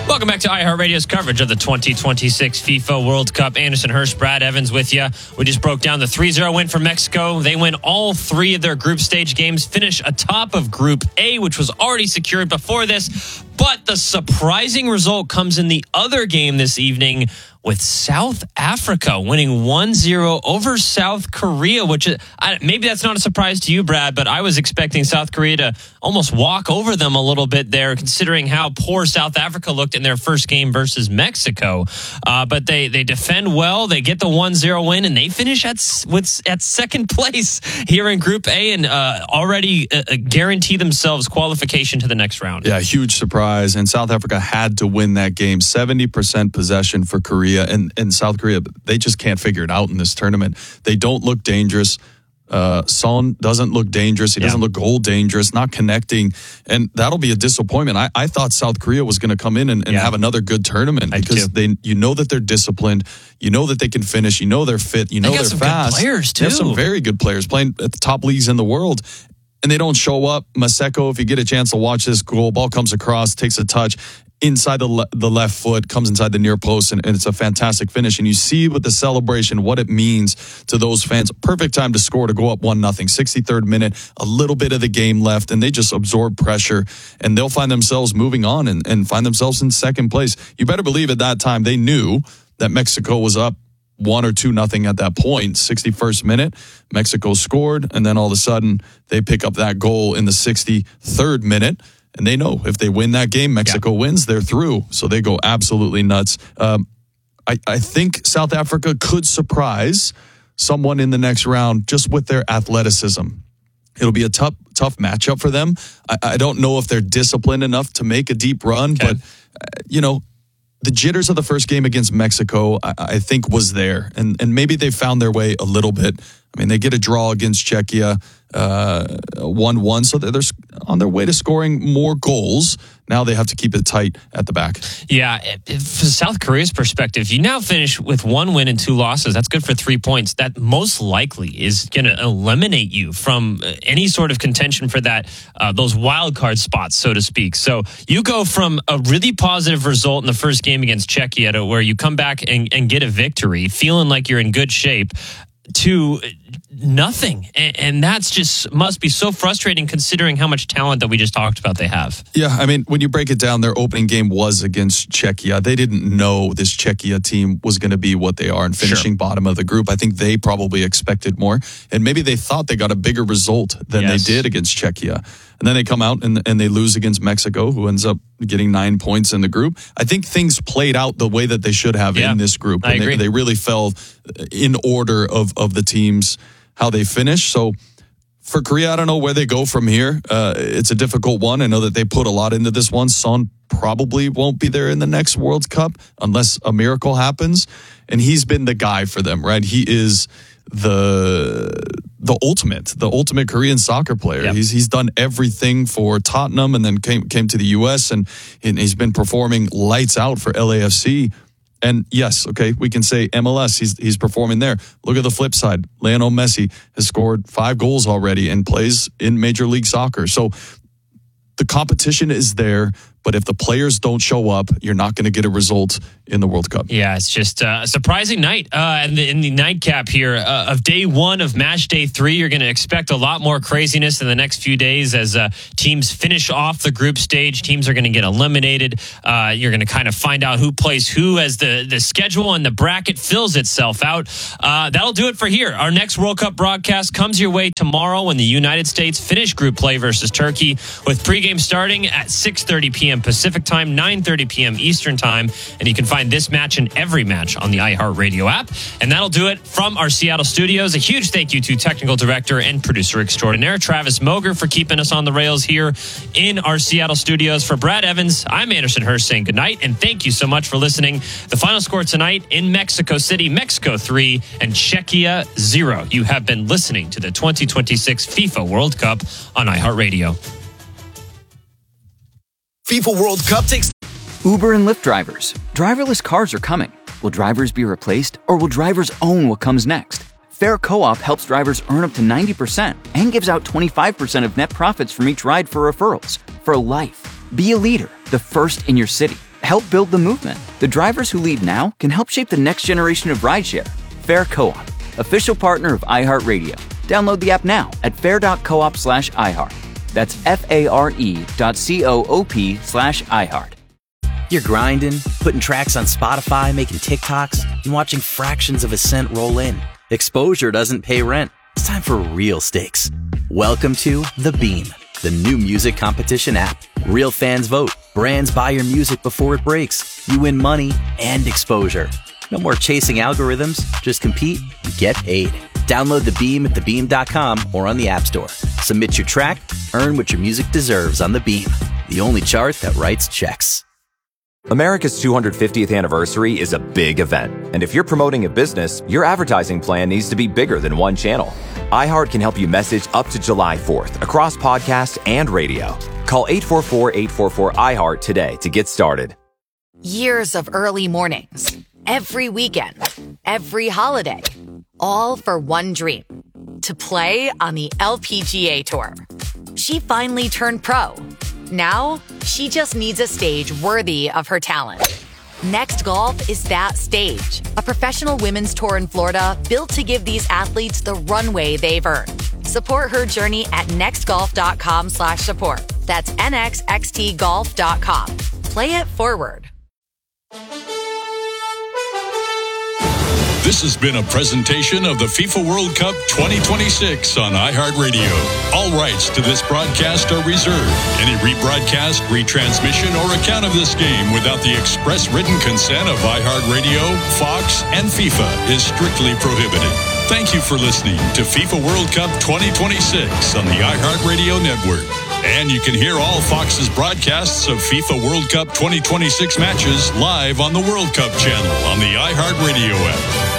Welcome back to iHeartRadio's coverage of the 2026 FIFA World Cup. Anderson Hirsch, Brad Evans with you. We just broke down the 3-0 win for Mexico. They win all three of their group stage games, finish atop of Group A, which was already secured before this. But the surprising result comes in the other game this evening with South Africa winning 1-0 over South Korea, which maybe that's not a surprise to you, Brad, but I was expecting South Korea to almost walk over them a little bit there, considering how poor South Africa looked in their first game versus Mexico. But they defend well, they get the 1-0 win, and they finish at second place here in Group A and already guarantee themselves qualification to the next round. Yeah, huge surprise. And South Africa had to win that game. 70% possession for Korea. And South Korea, they just can't figure it out in this tournament. They don't look dangerous. Son doesn't look dangerous. He doesn't look goal dangerous, not connecting. And that'll be a disappointment. I thought South Korea was going to come in and have another good tournament because you know that they're disciplined. You know that they can finish. You know they're fit. You know they're fast. Good players too. They have some very good players playing at the top leagues in the world. And they don't show up. Maseko, if you get a chance to watch this, goal ball comes across, takes a touch inside the left foot, comes inside the near post, and it's a fantastic finish. And you see with the celebration what it means to those fans. Perfect time to score, to go up 1-0, 63rd minute, a little bit of the game left, and they just absorb pressure, and they'll find themselves moving on and find themselves in second place. You better believe at that time they knew that Mexico was up 1 or 2-0 at that point. 61st minute, Mexico scored, and then all of a sudden they pick up that goal in the 63rd minute. And they know if they win that game, Mexico wins, they're through. So they go absolutely nuts. I think South Africa could surprise someone in the next round just with their athleticism. It'll be a tough matchup for them. I don't know if they're disciplined enough to make a deep run, but, the jitters of the first game against Mexico, I think, was there. And maybe they found their way a little bit. I mean, they get a draw against Czechia, 1-1, so they're on their way to scoring more goals. Now they have to keep it tight at the back. Yeah, from South Korea's perspective, you now finish with 1 win and 2 losses. That's good for 3 points. That most likely is going to eliminate you from any sort of contention for that those wild card spots, so to speak. So you go from a really positive result in the first game against Czechia to where you come back and get a victory, feeling like you're in good shape, to nothing. And that's just must be so frustrating considering how much talent that we just talked about they have. Yeah, I mean, when you break it down, their opening game was against Czechia. They didn't know this Czechia team was going to be what they are and finishing bottom of the group. I think they probably expected more. And maybe they thought they got a bigger result than they did against Czechia. And then they come out and they lose against Mexico, who ends up getting 9 points in the group. I think things played out the way that they should have in this group. I agree. They really fell in order of the teams, how they finished. So for Korea, I don't know where they go from here. It's a difficult one. I know that they put a lot into this one. Son probably won't be there in the next World Cup unless a miracle happens. And he's been the guy for them, right? He is the ultimate Korean soccer player. Yep. He's done everything for Tottenham and then came to the US and he's been performing lights out for LAFC. And yes, okay, we can say MLS, he's performing there. Look at the flip side. Lionel Messi has scored 5 goals already and plays in Major League Soccer. So the competition is there, but if the players don't show up, you're not going to get a result in the World Cup. Yeah, it's just a surprising night. In the nightcap here of day 1 of match day 3, you're going to expect a lot more craziness in the next few days as teams finish off the group stage. Teams are going to get eliminated. You're going to kind of find out who plays who as the schedule and the bracket fills itself out. That'll do it for here. Our next World Cup broadcast comes your way tomorrow when the United States finish group play versus Turkey, with pregame starting at 6:30 p.m. Pacific time, 9:30 p.m. Eastern time. And you can find this match and every match on the iHeartRadio app. And that'll do it from our Seattle studios. A huge thank you to technical director and producer extraordinaire Travis Moger for keeping us on the rails here in our Seattle studios. For Brad Evans, I'm Anderson Hirsch saying goodnight, and thank you so much for listening. The final score tonight in Mexico City, Mexico 3 and Czechia 0. You have been listening to the 2026 FIFA World Cup on iHeartRadio. FIFA World Cup takes... Uber and Lyft drivers. Driverless cars are coming. Will drivers be replaced, or will drivers own what comes next? Fair Co-op helps drivers earn up to 90% and gives out 25% of net profits from each ride for referrals. For life. Be a leader, the first in your city. help build the movement. The drivers who lead now can help shape the next generation of rideshare. Fair Co-op, official partner of iHeartRadio. Download the app now at fair.coop/iHeart. That's FARE.coop/iHeart. You're grinding, putting tracks on Spotify, making TikToks, and watching fractions of a cent roll in. Exposure doesn't pay rent. It's time for real stakes. Welcome to The Beam, the new music competition app. Real fans vote. Brands buy your music before it breaks. You win money and exposure. No more chasing algorithms. Just compete and get paid. Download The Beam at thebeam.com or on the App Store. Submit your track, earn what your music deserves on The Beam, the only chart that writes checks. America's 250th anniversary is a big event, and if you're promoting a business, your advertising plan needs to be bigger than one channel. iHeart can help you message up to July 4th across podcast and radio. Call 844-844-iHeart today to get started. Years of early mornings, every weekend, every holiday, all for one dream, to play on the LPGA Tour. She finally turned pro. Now, she just needs a stage worthy of her talent. Next Golf is that stage. A professional women's tour in Florida built to give these athletes the runway they've earned. Support her journey at nextgolf.com/support. That's nxxtgolf.com. Play it forward. This has been a presentation of the FIFA World Cup 2026 on iHeartRadio. All rights to this broadcast are reserved. Any rebroadcast, retransmission, or account of this game without the express written consent of iHeartRadio, Fox, and FIFA is strictly prohibited. Thank you for listening to FIFA World Cup 2026 on the iHeartRadio network. And you can hear all Fox's broadcasts of FIFA World Cup 2026 matches live on the World Cup channel on the iHeartRadio app.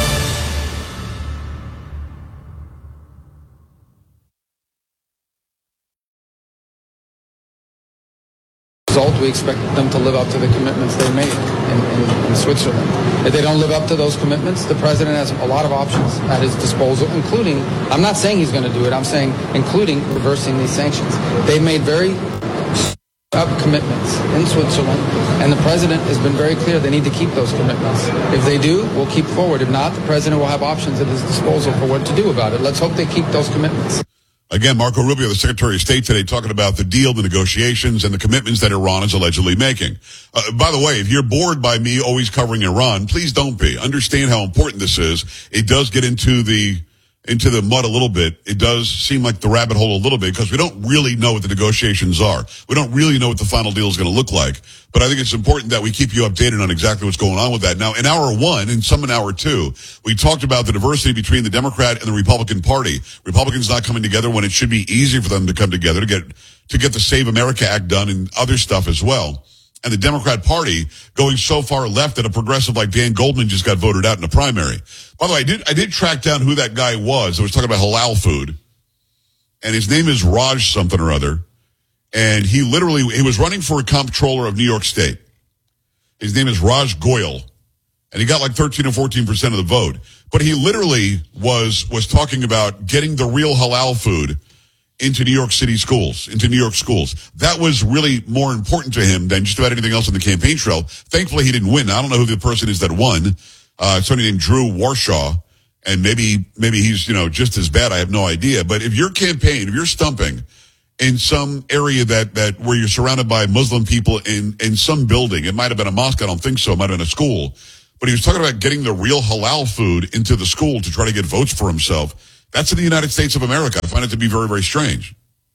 We expect them to live up to the commitments they made in Switzerland. If they don't live up to those commitments, the president has a lot of options at his disposal, including, I'm not saying he's going to do it, I'm saying including reversing these sanctions. They've made very commitments in Switzerland, and the president has been very clear they need to keep those commitments. If they do, we'll keep forward. If not, the president will have options at his disposal for what to do about it. Let's hope they keep those commitments. Again, Marco Rubio, the Secretary of State today, talking about the deal, the negotiations, and the commitments that Iran is allegedly making. By the way, if you're bored by me always covering Iran, please don't be. Understand how important this is. It does get into the mud a little bit. It does seem like the rabbit hole a little bit because we don't really know what the negotiations are. We don't really know what the final deal is going to look like. But I think it's important that we keep you updated on exactly what's going on with that. Now, in hour one and some in hour two, we talked about the diversity between the Democrat and the Republican Party. Republicans not coming together when it should be easy for them to come together to get the Save America Act done and other stuff as well. And the Democrat Party going so far left that a progressive like Dan Goldman just got voted out in a primary. By the way, I did track down who that guy was that was talking about halal food. And his name is Raj something or other. And he was running for a comptroller of New York State. His name is Raj Goyal. And he got like 13 or 14% of the vote. But he literally was talking about getting the real halal food into New York City schools, into New York schools. That was really more important to him than just about anything else on the campaign trail. Thankfully, he didn't win. Now, I don't know who the person is that won. Somebody named Drew Warshaw. And maybe he's, just as bad. I have no idea. But if you're stumping in some area that where you're surrounded by Muslim people in some building, it might have been a mosque. I don't think so. It might have been a school. But he was talking about getting the real halal food into the school to try to get votes for himself. That's in the United States of America. I find it to be very, very strange.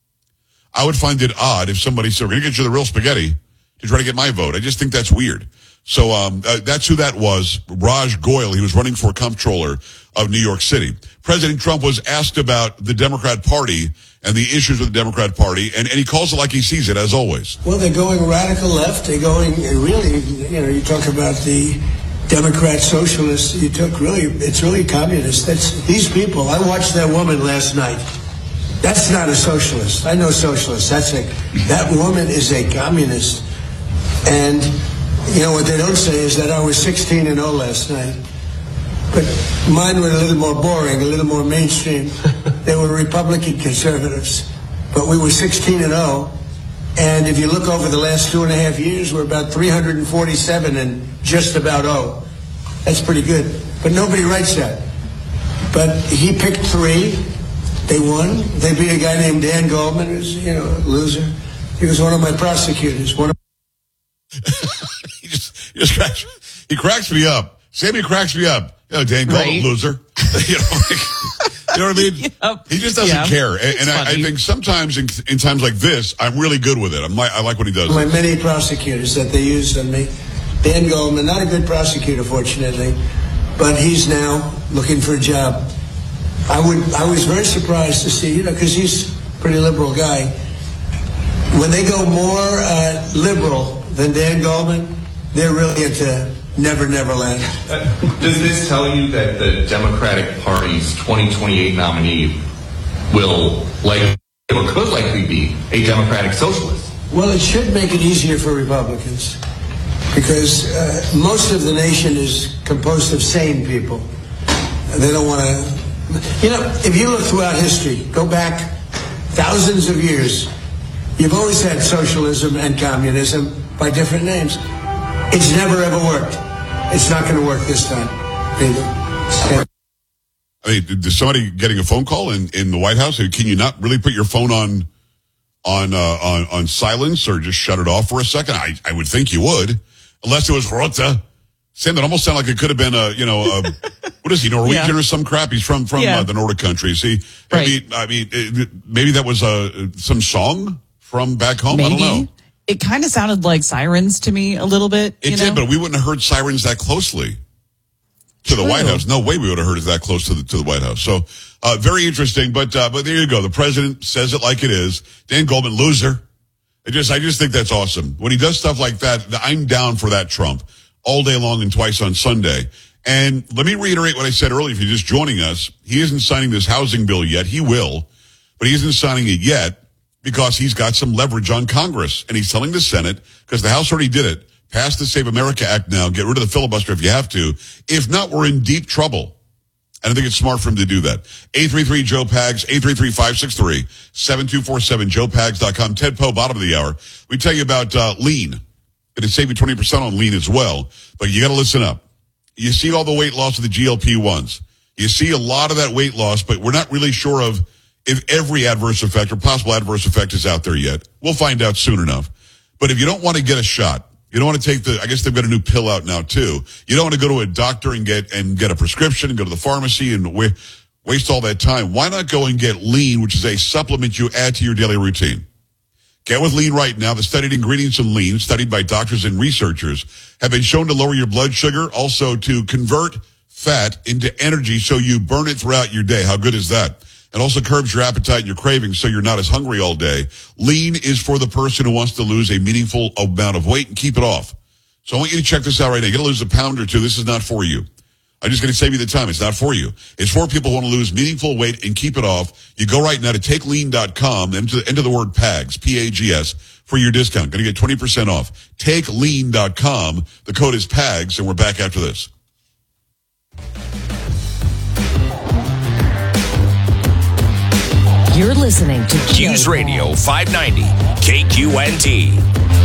I would find it odd if somebody said, we're going to get you the real spaghetti to try to get my vote. I just think that's weird. So that's who that was, Raj Goyal. He was running for comptroller of New York City. President Trump was asked about the Democrat Party and the issues with the Democrat Party, and he calls it like he sees it, as always. Well, they're going radical left. They're going really, you talk about the Democrat socialists, it's really communist. These people, I watched that woman last night. That's not a socialist. I know socialists. That woman is a communist. And, what they don't say is that I was 16-0 last night. But mine were a little more boring, a little more mainstream. They were Republican conservatives. But we were 16-0. And if you look over the last 2.5 years, we're about 347 and just about 0. That's pretty good. But nobody writes that. But he picked 3. They won. They beat a guy named Dan Goldman, who's, a loser. He was one of my prosecutors. He cracks me up. Sammy cracks me up. Dan Goldman, loser. You know what I mean? Yep. He just doesn't care. And I think sometimes in times like this, I'm really good with it. I like what he does. My many prosecutors that they used on me. Dan Goldman, not a good prosecutor, fortunately, but he's now looking for a job. I was very surprised to see, because he's a pretty liberal guy. When they go more liberal than Dan Goldman, they're really into Never Land. Does this tell you that the Democratic Party's 2028 nominee will could likely be a Democratic socialist? Well, it should make it easier for Republicans because most of the nation is composed of sane people. They don't want to... if you look throughout history, go back thousands of years, you've always had socialism and communism by different names. It's never ever worked. It's not going to work this time either. I mean, is somebody getting a phone call in the White House? Can you not really put your phone on silence or just shut it off for a second? I would think you would, unless it was Rota. Sam, that almost sounded like it could have been what is he, Norwegian or some crap? He's from the Nordic countries. Right. I mean, maybe that was some song from back home. Maybe. I don't know. It kind of sounded like sirens to me a little bit. It did, but we wouldn't have heard sirens that closely to the White House. No way we would have heard it that close to the White House. So very interesting. But there you go. The president says it like it is. Dan Goldman, loser. I just think that's awesome. When he does stuff like that, I'm down for that Trump all day long and twice on Sunday. And let me reiterate what I said earlier. If you're just joining us, he isn't signing this housing bill yet. He will, but he isn't signing it yet because he's got some leverage on Congress. And he's telling the Senate, because the House already did it, pass the Save America Act now, get rid of the filibuster if you have to. If not, we're in deep trouble. And I think it's smart for him to do that. 833-JOE-PAGS, 833-563-7247, joepags.com. Ted Poe, bottom of the hour. We tell you about lean. It'll save you 20% on lean as well. But you got to listen up. You see all the weight loss of the GLP-1s. You see a lot of that weight loss, but we're not really sure of if every adverse effect or possible adverse effect is out there yet. We'll find out soon enough. But if you don't want to get a shot, you don't want to take I guess they've got a new pill out now too. You don't want to go to a doctor and get a prescription and go to the pharmacy and waste all that time. Why not go and get Lean, which is a supplement you add to your daily routine? Get with Lean right now. The studied ingredients in Lean, studied by doctors and researchers, have been shown to lower your blood sugar, also to convert fat into energy so you burn it throughout your day. How good is that? It also curbs your appetite and your cravings so you're not as hungry all day. Lean is for the person who wants to lose a meaningful amount of weight and keep it off. So I want you to check this out right now. You're going to lose a pound or two. This is not for you. I'm just going to save you the time. It's not for you. It's for people who want to lose meaningful weight and keep it off. You go right now to takelean.com and enter the word PAGS, P-A-G-S, for your discount. Going to get 20% off. Takelean.com. The code is PAGS, and we're back after this. You're listening to News Radio 590, KQNT.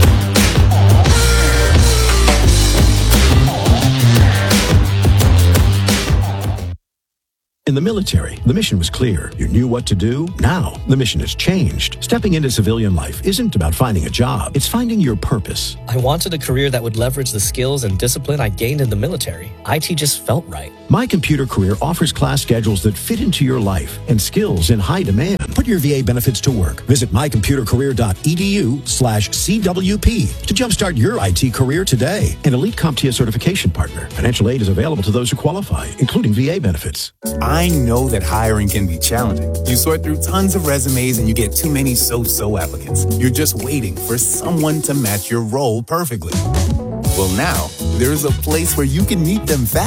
In the military, the mission was clear. You knew what to do. Now, the mission has changed. Stepping into civilian life isn't about finding a job. It's finding your purpose. I wanted a career that would leverage the skills and discipline I gained in the military. IT just felt right. My Computer Career offers class schedules that fit into your life and skills in high demand. Put your VA benefits to work. Visit mycomputercareer.edu/CWP to jumpstart your IT career today. An Elite CompTIA certification partner. Financial aid is available to those who qualify, including VA benefits. I know that hiring can be challenging. You sort through tons of resumes and you get too many so-so applicants. You're just waiting for someone to match your role perfectly. Well, now, there's a place where you can meet them fast.